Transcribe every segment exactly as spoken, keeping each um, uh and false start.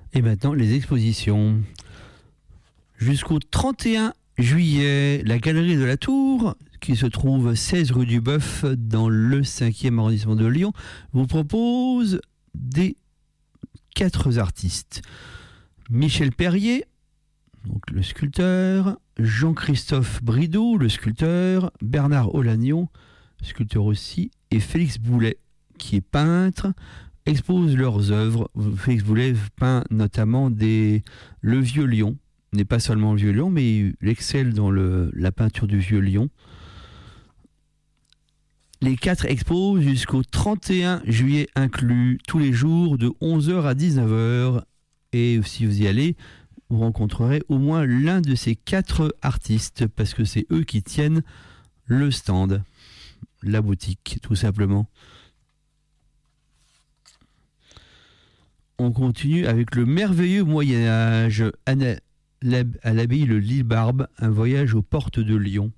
Et maintenant, les expositions. Jusqu'au trente et un juillet, la Galerie de la Tour, qui se trouve seize rue du Bœuf dans le cinquième arrondissement de Lyon, vous propose des quatre artistes. Michel Perrier, donc le sculpteur, Jean-Christophe Bridoux, le sculpteur, Bernard Olagnon, sculpteur aussi, et Félix Boulet, qui est peintre, exposent leurs œuvres. Félix Boulet peint notamment des... le Vieux Lyon, n'est pas seulement le Vieux Lyon, mais il excelle dans le... la peinture du Vieux Lyon. Les quatre expos jusqu'au trente et un juillet inclus, tous les jours de onze heures à dix-neuf heures. Et si vous y allez, vous rencontrerez au moins l'un de ces quatre artistes, parce que c'est eux qui tiennent le stand, la boutique, tout simplement. On continue avec le merveilleux Moyen-Âge à l'abbaye de Lille-Barbe, un voyage aux portes de Lyon.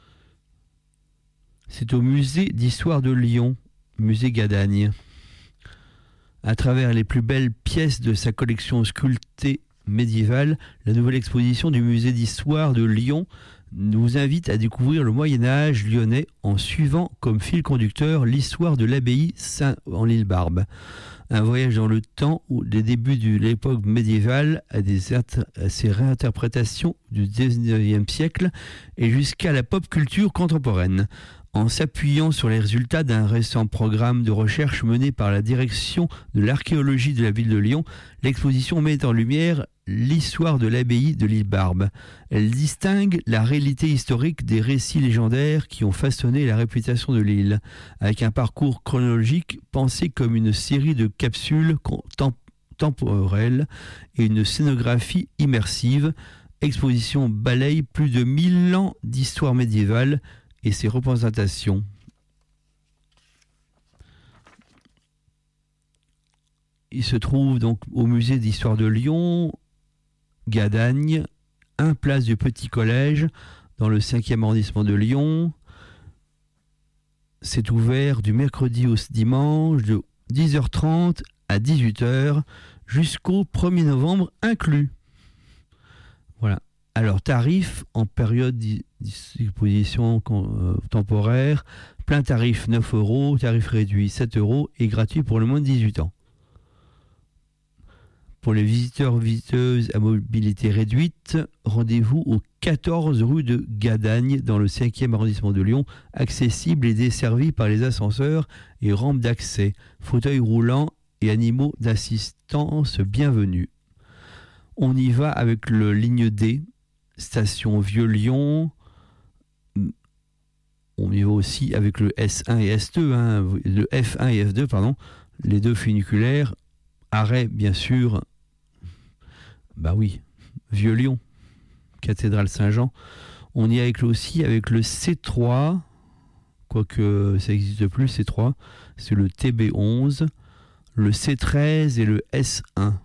C'est au musée d'histoire de Lyon, musée Gadagne. À travers les plus belles pièces de sa collection sculptée médiévale, la nouvelle exposition du musée d'histoire de Lyon nous invite à découvrir le Moyen-Âge lyonnais en suivant comme fil conducteur l'histoire de l'abbaye Saint-en-l'Île-Barbe. Un voyage dans le temps où des débuts de l'époque médiévale à, des inter- à ses réinterprétations du dix-neuvième siècle et jusqu'à la pop culture contemporaine. En s'appuyant sur les résultats d'un récent programme de recherche mené par la direction de l'archéologie de la ville de Lyon, l'exposition met en lumière l'histoire de l'abbaye de Lille-Barbe. Elle distingue la réalité historique des récits légendaires qui ont façonné la réputation de l'île, avec un parcours chronologique pensé comme une série de capsules temp- temporelles et une scénographie immersive. Exposition balaye plus de mille ans d'histoire médiévale et ses représentations. Il se trouve donc au musée d'histoire de Lyon, Gadagne, un place du Petit Collège, dans le cinquième arrondissement de Lyon. C'est ouvert du mercredi au dimanche de dix heures trente à dix-huit heures jusqu'au premier novembre inclus. Voilà. Alors, tarif en période d'exposition euh, temporaire, plein tarif neuf euros, tarif réduit sept euros et gratuit pour le moins de dix-huit ans. Pour les visiteurs visiteuses à mobilité réduite, rendez-vous au quatorze rue de Gadagne dans le cinquième arrondissement de Lyon, accessible et desservi par les ascenseurs et rampes d'accès, fauteuils roulants et animaux d'assistance bienvenus. On y va avec le ligne D, station Vieux-Lyon. On y va aussi avec le S un et S deux, hein, le F un et F deux, pardon, les deux funiculaires. Arrêt, bien sûr, bah oui, Vieux-Lyon, cathédrale Saint-Jean. On y est aussi avec le C trois, quoique ça n'existe plus, C trois, c'est le T B onze, le C treize et le S un.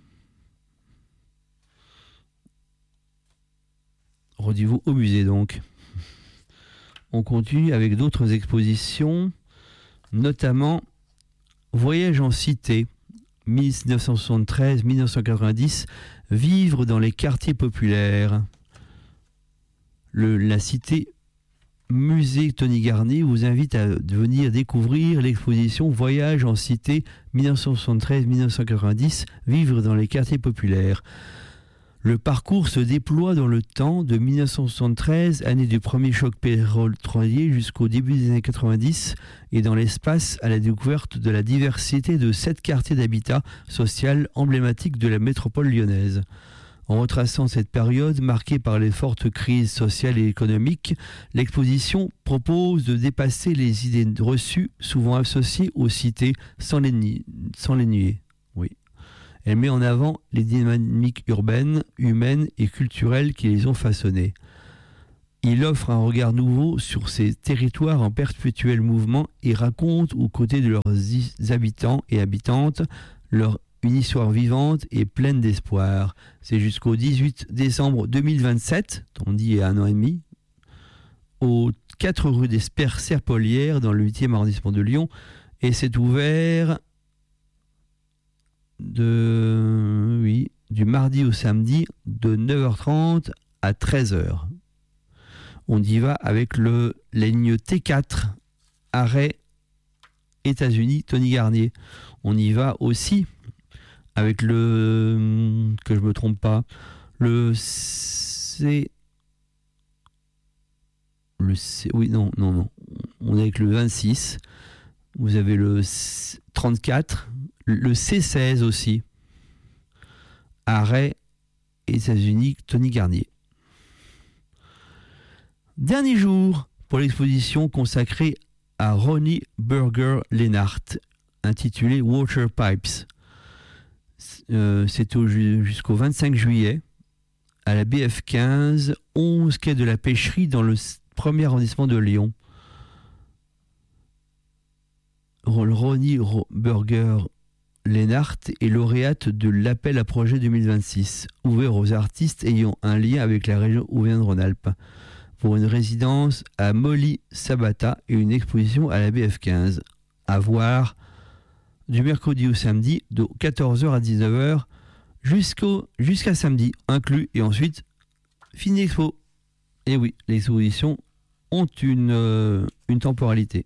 Rendez-vous au musée donc. On continue avec d'autres expositions, notamment Voyage en cité, dix-neuf cent soixante-treize à dix-neuf cent quatre-vingt-dix, vivre dans les quartiers populaires. Le, la cité Musée Tony Garnier vous invite à venir découvrir l'exposition Voyage en cité dix-neuf cent soixante-treize à dix-neuf cent quatre-vingt-dix, vivre dans les quartiers populaires. Le parcours se déploie dans le temps de dix-neuf cent soixante-treize, année du premier choc pétrolier, jusqu'au début des années quatre-vingt-dix, et dans l'espace à la découverte de la diversité de sept quartiers d'habitat social emblématiques de la métropole lyonnaise. En retraçant cette période marquée par les fortes crises sociales et économiques, l'exposition propose de dépasser les idées reçues, souvent associées aux cités, sans les nier. Sans les nier. Oui. Elle met en avant les dynamiques urbaines, humaines et culturelles qui les ont façonnées. Il offre un regard nouveau sur ces territoires en perpétuel mouvement et raconte aux côtés de leurs habitants et habitantes leur une histoire vivante et pleine d'espoir. C'est jusqu'au dix-huit décembre deux mille vingt-sept, on dit il y a un an et demi, aux quatre rue des Serpollières dans le huitième arrondissement de Lyon, et c'est ouvert de oui du mardi au samedi de neuf heures trente à treize heures. On y va avec le la ligne T quatre, arrêt États-Unis, Tony Garnier. On y va aussi avec le, que je me trompe pas, le C, le C, oui, non, non, non. On est avec le vingt-six. Vous avez le trente-quatre, le C seize aussi. Arrêt États-Unis, Tony Garnier. Dernier jour pour l'exposition consacrée à Ronnie Burger Lennart, intitulée Water Pipes. Euh, c'est au, jusqu'au vingt-cinq juillet à la B F quinze, onze quai de la Pêcherie dans le premier arrondissement de Lyon. Ronnie Burger Lennart est lauréate de l'appel à projet deux mille vingt-six, ouvert aux artistes ayant un lien avec la région Auvergne-Rhône-Alpes, pour une résidence à Molly Sabata et une exposition à la B F quinze. À voir du mercredi au samedi, de quatorze heures à dix-neuf heures, jusqu'au, jusqu'à samedi, inclus, et ensuite, fini l'expo. Et oui, les expositions ont une, euh, une temporalité.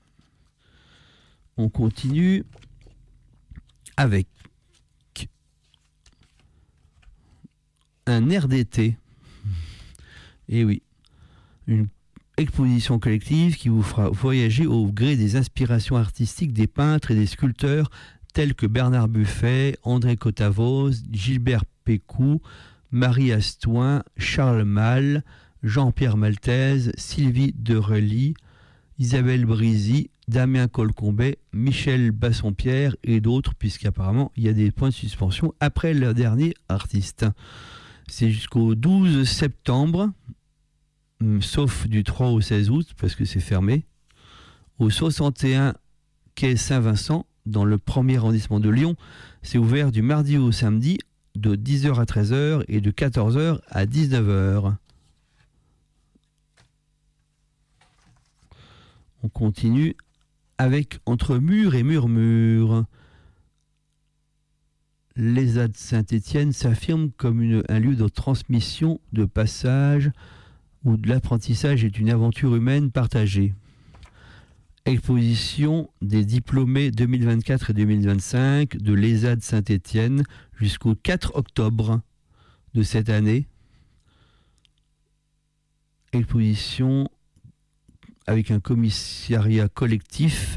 On continue avec un air d'été. Et oui, une exposition collective qui vous fera voyager au gré des inspirations artistiques des peintres et des sculpteurs tels que Bernard Buffet, André Cotavos, Gilbert Pécou, Marie Astoin, Charles Malle, Jean-Pierre Maltese, Sylvie Derely, Isabelle Brisy, Damien Colcombet, Michel Bassompierre et d'autres, puisqu'apparemment il y a des points de suspension après le dernier artiste. C'est jusqu'au douze septembre, sauf du trois au seize août, parce que c'est fermé, au soixante et un quai Saint-Vincent, dans le premier arrondissement de Lyon. C'est ouvert du mardi au samedi, de dix heures à treize heures et de quatorze heures à dix-neuf heures. On continue avec Entre murs et murmures. L'E S A D Saint-Étienne s'affirme comme une, un lieu de transmission, de passage, où l'apprentissage est une aventure humaine partagée. Exposition des diplômés deux mille vingt-quatre et deux mille vingt-cinq de l'E S A D Saint-Étienne jusqu'au quatre octobre de cette année. Exposition avec un commissariat collectif.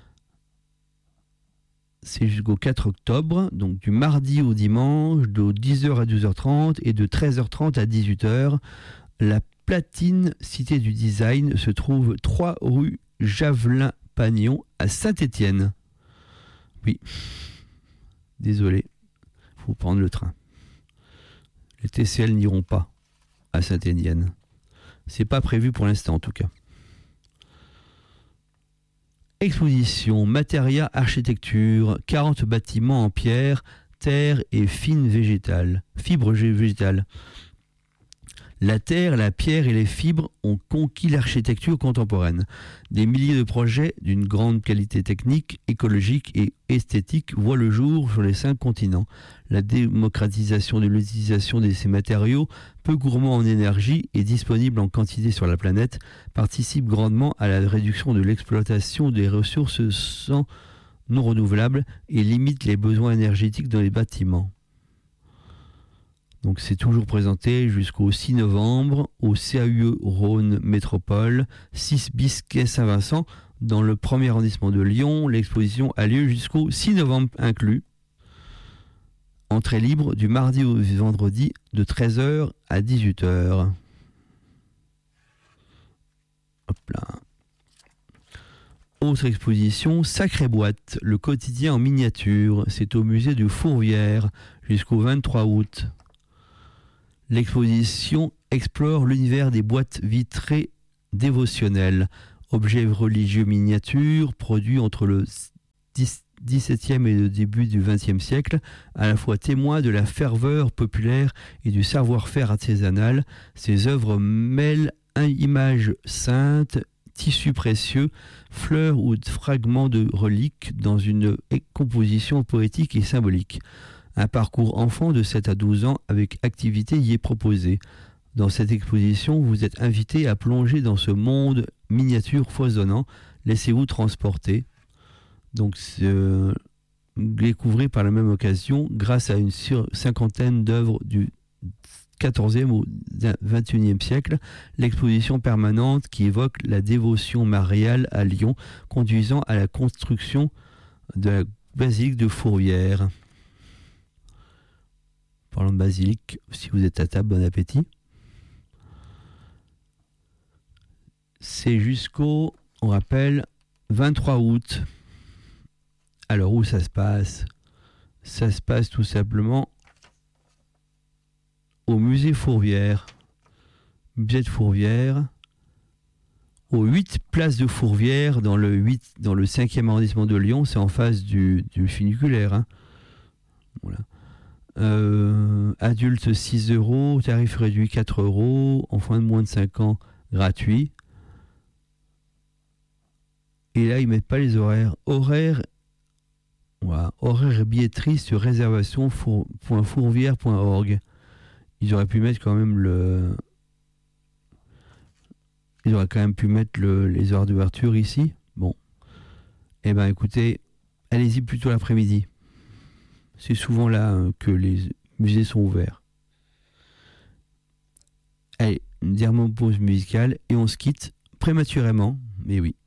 C'est jusqu'au quatre octobre, donc du mardi au dimanche, de dix heures à douze heures trente et de treize heures trente à dix-huit heures. La Platine Cité du Design se trouve trois rue Javelin-Pagnon à Saint-Étienne. Oui, désolé, il faut prendre le train. Les T C L n'iront pas à Saint-Étienne. C'est pas prévu pour l'instant en tout cas. Exposition Materia Architecture, quarante bâtiments en pierre, terre et fines végétales, fibres végétales. La terre, la pierre et les fibres ont conquis l'architecture contemporaine. Des milliers de projets d'une grande qualité technique, écologique et esthétique voient le jour sur les cinq continents. La démocratisation de l'utilisation de ces matériaux, peu gourmands en énergie et disponibles en quantité sur la planète, participe grandement à la réduction de l'exploitation des ressources sans non renouvelables et limite les besoins énergétiques dans les bâtiments. Donc c'est toujours présenté jusqu'au six novembre au C A U E Rhône Métropole, six bis quai Saint-Vincent, dans le premier arrondissement de Lyon. L'exposition a lieu jusqu'au six novembre inclus. Entrée libre du mardi au vendredi de treize heures à dix-huit heures. Hop là. Autre exposition, Sacrée Boîte, le quotidien en miniature. C'est au musée de Fourvière jusqu'au vingt-trois août. L'exposition explore l'univers des boîtes vitrées dévotionnelles, objets religieux miniatures produits entre le dix-septième et le début du vingtième siècle, à la fois témoins de la ferveur populaire et du savoir-faire artisanal. Ces œuvres mêlent images saintes, tissus précieux, fleurs ou fragments de reliques dans une composition poétique et symbolique. Un parcours enfant de sept à douze ans avec activité y est proposé. Dans cette exposition, vous êtes invité à plonger dans ce monde miniature foisonnant. Laissez-vous transporter. Donc, euh, découvrez par la même occasion, grâce à une sur- cinquantaine d'œuvres du quatorzième au vingt et unième siècle, l'exposition permanente qui évoque la dévotion mariale à Lyon, conduisant à la construction de la basilique de Fourvière. Parlons de basilique, si vous êtes à table, bon appétit. C'est jusqu'au, on rappelle, vingt-trois août. Alors où ça se passe? Ça se passe tout simplement au musée Fourvière. Musée de Fourvière, aux huit places de Fourvière, dans le, huit, dans le cinquième arrondissement de Lyon. C'est en face du, du funiculaire. Hein. Voilà. Euh, adulte six euros, tarif réduit quatre euros, enfant de moins de cinq ans gratuit. Et là, ils mettent pas les horaires. Horaires, voilà, horaires et billetterie sur réservation point fourvière point org. Ils auraient pu mettre quand même le. Ils auraient quand même pu mettre le, les heures d'ouverture ici. Bon. Eh ben, écoutez, allez-y plutôt l'après-midi. C'est souvent là hein, que les musées sont ouverts. Allez, une dernière pause musicale et on se quitte prématurément, mais oui.